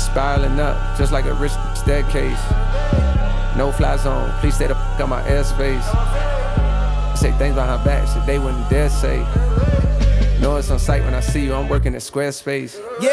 spiraling up, just like a rich staircase. No fly zone, please stay the fuck out my airspace. Say things behind back, shit they wouldn't dare say. Know it's on sight when I see you, I'm working at Squarespace.